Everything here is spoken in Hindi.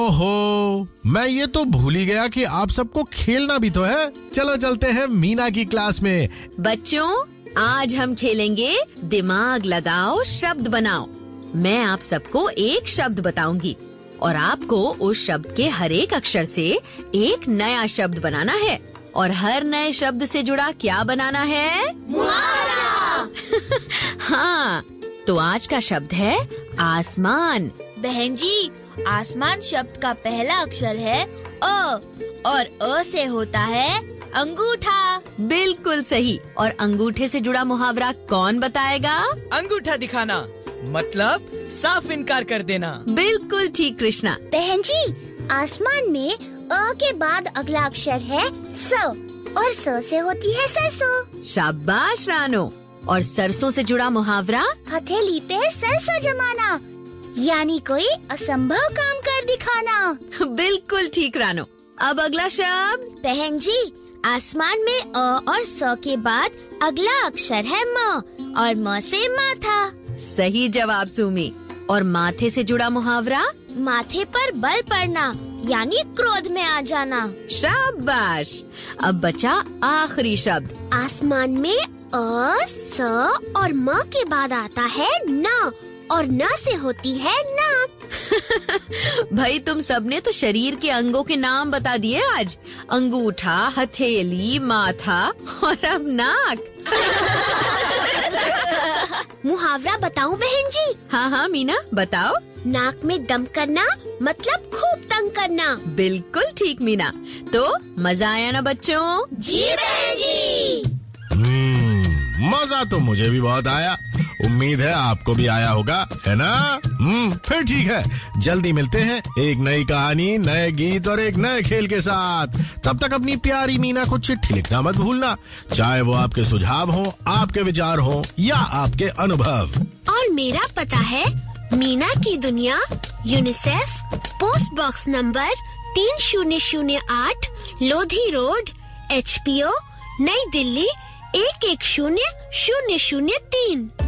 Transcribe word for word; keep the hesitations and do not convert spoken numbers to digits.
ओहो, मैं ये तो भूल ही गया कि आप सबको खेलना भी तो है। चलो चलते हैं मीना की क्लास में। बच्चों, आज हम खेलेंगे दिमाग लगाओ शब्द बनाओ। मैं आप सबको एक शब्द बताऊंगी और आपको उस शब्द के हर एक अक्षर से एक नया शब्द बनाना है और हर नए शब्द से जुड़ा क्या बनाना है? मुहावरा। हाँ, तो आज का शब्द है आसमान। बहन जी, आसमान शब्द का पहला अक्षर है अ और अ से होता है अंगूठा। बिल्कुल सही। और अंगूठे से जुड़ा मुहावरा कौन बताएगा? अंगूठा दिखाना मतलब साफ इनकार कर देना। बिल्कुल ठीक कृष्णा। बहन जी, आसमान में अ के बाद अगला अक्षर है स और स से होती है सरसों। शाबाश रानो। और सरसों से जुड़ा मुहावरा? हथेली पे सरसों जमाना, यानी कोई असंभव काम कर दिखाना। बिल्कुल ठीक रानो। अब अगला शब्द? बहन जी, आसमान में अ और स के बाद अगला अक्षर है म और म से माथा। सही जवाब सुमी। और माथे से जुड़ा मुहावरा? माथे पर बल पड़ना, यानी क्रोध में आ जाना। शाबाश। अब बचा आखिरी शब्द। आसमान में अ, स और म के बाद आता है न और न से होती है नाक। भाई तुम सबने तो शरीर के अंगों के नाम बता दिए आज। अंगूठा, हथेली, माथा और अब नाक। मुहावरा बताऊं बहन जी? हाँ हाँ मीना बताओ। नाक में दम करना मतलब खूब तंग करना। बिल्कुल ठीक मीना। तो मजा आया ना बच्चों? जी बहन जी। हम्म, मजा तो मुझे भी बहुत आया। उम्मीद है आपको भी आया होगा, है ना? हम्म, फिर ठीक है, जल्दी मिलते हैं एक नई कहानी, नए गीत और एक नए खेल के साथ। तब तक अपनी प्यारी मीना को चिट्ठी लिखना मत भूलना, चाहे वो आपके सुझाव हो, आपके विचार हो या आपके अनुभव। और मेरा पता है मीना की दुनिया, यूनिसेफ, पोस्ट बॉक्स नंबर तीन शून्य शून्य आठ, Lodhi road, H P O, नई दिल्ली एक एक शून्य शून्य शून्य तीन।